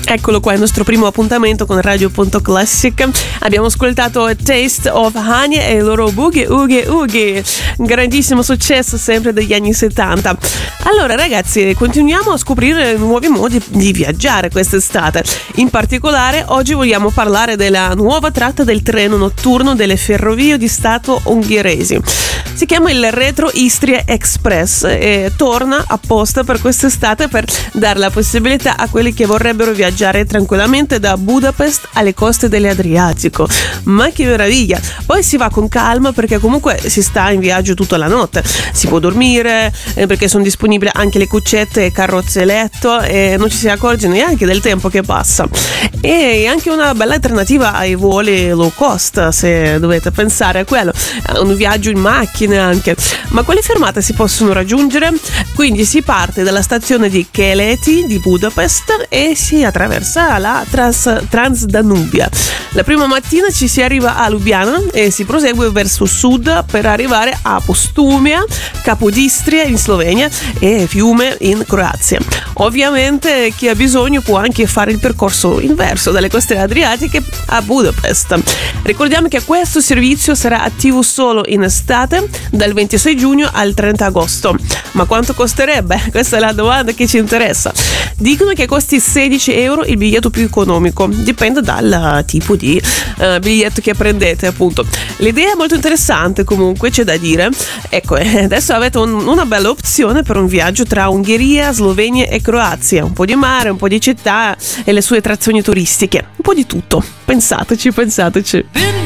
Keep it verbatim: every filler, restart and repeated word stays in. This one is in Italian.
Eccolo qua, il nostro primo appuntamento con Radio Punto Classic. Abbiamo ascoltato Taste of Honey e il loro Boogie Oogie Oogie, grandissimo successo sempre degli anni settanta. Allora ragazzi, continuiamo a scoprire nuovi modi di viaggiare quest'estate. In particolare oggi vogliamo parlare della nuova tratta del treno notturno delle Ferrovie di Stato ungheresi. Si chiama il Retro Istria Express e torna apposta per quest'estate per dare la possibilità a quelli che vorrebbero viaggiare tranquillamente da Budapest alle coste dell'Adriatico. Ma che meraviglia! Poi si va con calma perché comunque si sta in viaggio tutta la notte. Si può dormire eh, perché sono disponibili anche le cuccette e carrozze letto e non ci si accorge neanche del tempo che passa. E anche una bella alternativa ai voli low cost, se dovete pensare a quello. Un viaggio in macchina anche. Ma quali fermate si possono raggiungere? Quindi si parte dalla stazione di Keleti di Budapest e si attraversa la Trans, Transdanubia. La prima mattina ci si arriva a Lubiana e si prosegue verso sud per arrivare a Postumia, Capodistria in Slovenia e Fiume in Croazia. Ovviamente chi ha bisogno può anche fare il percorso inverso dalle coste adriatiche a Budapest. Ricordiamo che questo servizio sarà attivo solo in estate dal ventisei giugno al trenta agosto. Ma quanto costerebbe? Questa è la domanda che ci interessa. Dicono che costi sedici euro il biglietto più economico, dipende dal tipo di uh, biglietto che prendete, appunto. L'idea è molto interessante, comunque c'è da dire. Ecco, adesso avete un, una bella opzione per un viaggio tra Ungheria, Slovenia e Croazia. Un po' di mare, un po' di città e le sue attrazioni turistiche, un po' di tutto. Pensateci, pensateci.